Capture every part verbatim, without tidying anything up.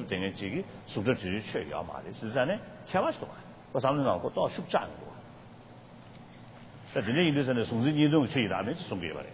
되는 지기 수도 지지 최야 말이 스산에 캐와스도 그 상황하고 또 쉽지 않고 그래서 이 인도에서는 송진 이동 최이라면 송게 말이에요.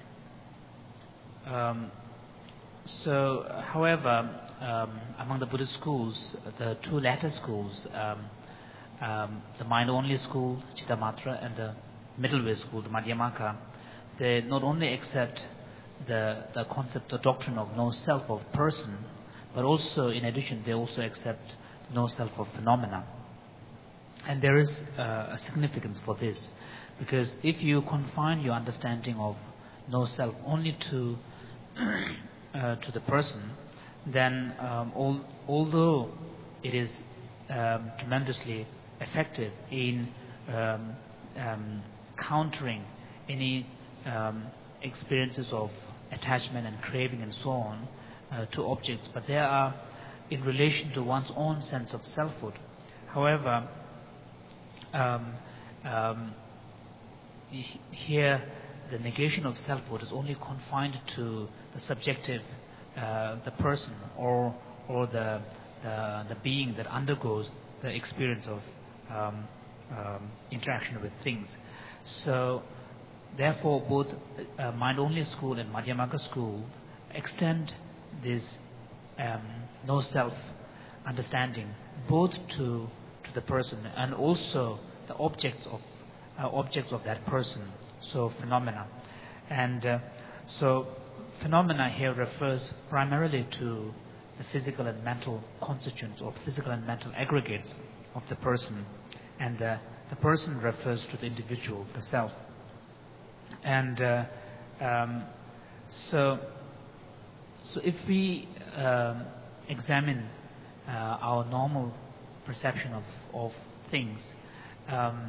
Um, so, however, um, among the Buddhist schools, the two latter schools, um, um, the mind-only school, Chittamatra, and the middle way school, the Madhyamaka, they not only accept the the concept, the doctrine of no self of person, but also, in addition, they also accept no self of phenomena. And there is uh, a significance for this, because if you confine your understanding of no self only to uh, to the person, then um, all, although it is um, tremendously effective in um, um, countering any um, experiences of attachment and craving and so on uh, to objects, but they are in relation to one's own sense of selfhood. However, um, um, here the negation of selfhood is only confined to the subjective, uh, the person or or the, the the being that undergoes the experience of um, um, interaction with things. So, therefore, both uh, mind-only school and Madhyamaka school extend this um, no-self understanding both to to the person and also the objects of uh, objects of that person. So phenomena, and uh, so phenomena here refers primarily to the physical and mental constituents or physical and mental aggregates of the person, and uh, the person refers to the individual, the self. And uh, um, so, so if we um, examine uh, our normal perception of of things, um,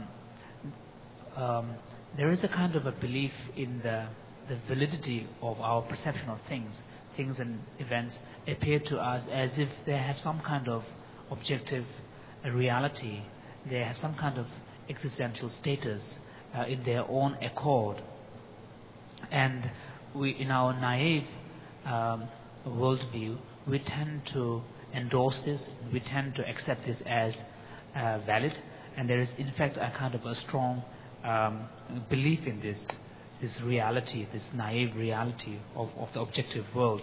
um, there is a kind of a belief in the, the validity of our perception of things. Things and events appear to us as if they have some kind of objective uh, reality. They have some kind of existential status uh, in their own accord. And we, in our naive um, worldview, we tend to endorse this. We tend to accept this as uh, valid. And there is, in fact, a kind of a strong Um, belief in this, this reality, this naive reality of, of the objective world.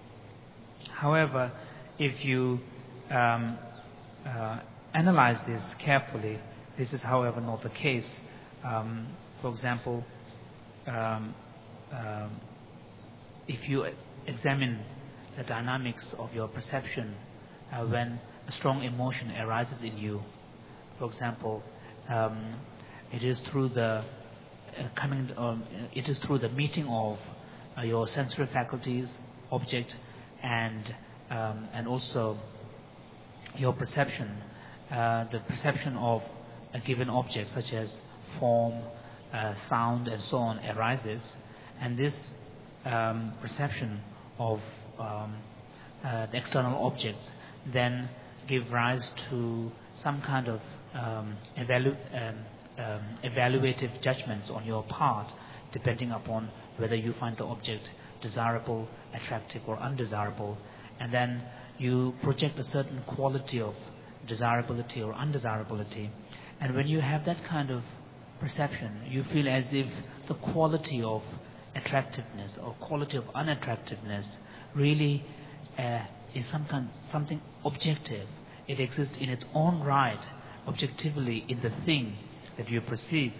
However, if you um, uh, analyze this carefully, this is, however, not the case. Um, for example, um, um, if you examine the dynamics of your perception uh, when a strong emotion arises in you, for example, um, it is through the uh, coming. Um, it is through the meeting of uh, your sensory faculties, object, and um, and also your perception. Uh, the perception of a given object, such as form, uh, sound, and so on, arises, and this um, perception of um, uh, the external objects then give rise to some kind of um, evalu- um, Um, evaluative judgments on your part, depending upon whether you find the object desirable, attractive, or undesirable, and then you project a certain quality of desirability or undesirability. And when you have that kind of perception, you feel as if the quality of attractiveness or quality of unattractiveness really uh, is some kind, something objective. It exists in its own right, objectively, in the thing that you perceive,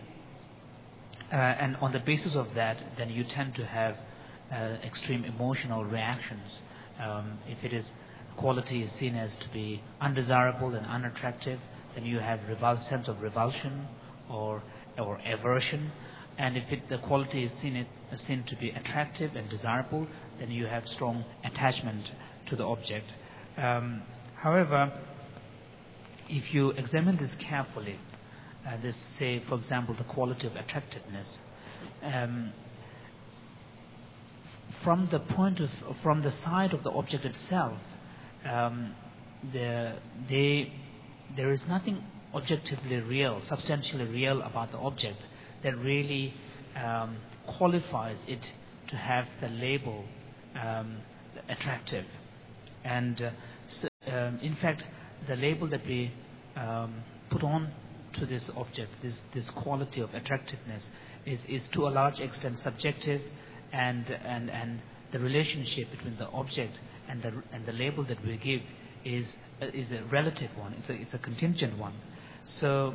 uh, and on the basis of that, then you tend to have uh, extreme emotional reactions. Um, if it is quality is seen as to be undesirable and unattractive, then you have revul- sense of revulsion or or aversion. And if it, the quality is seen, it, is seen to be attractive and desirable, then you have strong attachment to the object. Um, however, if you examine this carefully, Uh, this, say, for example, the quality of attractiveness. Um, from the point of, from the side of the object itself, um, the, they, there is nothing objectively real, substantially real about the object that really um, qualifies it to have the label um, attractive. And uh, so Um, in fact, the label that we um, put on to this object, this, this quality of attractiveness, is, is to a large extent subjective, and, and, and the relationship between the object and the, and the label that we give is, uh, is a relative one, it's a, it's a contingent one. So,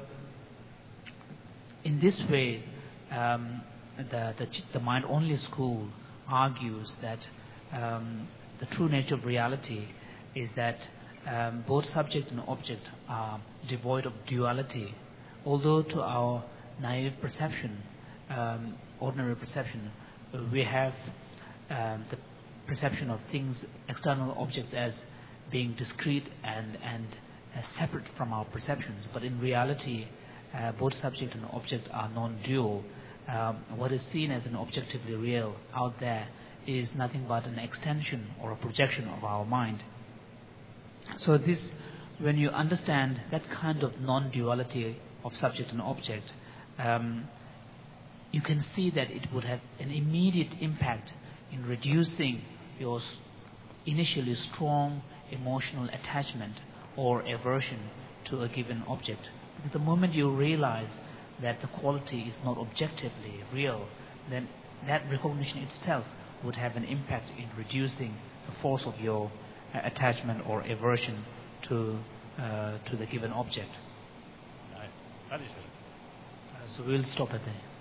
in this way, um, the, the, the mind-only school argues that um, the true nature of reality is that um, both subject and object are devoid of duality, although to our naive perception, um, ordinary perception, uh, we have um, the perception of things, external objects, as being discrete and, and uh, separate from our perceptions. But in reality, uh, both subject and object are non-dual. Um, what is seen as an objectively real out there is nothing but an extension or a projection of our mind. So this, when you understand that kind of non-duality of subject and object, um, you can see that it would have an immediate impact in reducing your initially strong emotional attachment or aversion to a given object. Because the moment you realize that the quality is not objectively real, then that recognition itself would have an impact in reducing the force of your uh, attachment or aversion to uh, to the given object. Right. That is it. Uh, so we'll stop at there.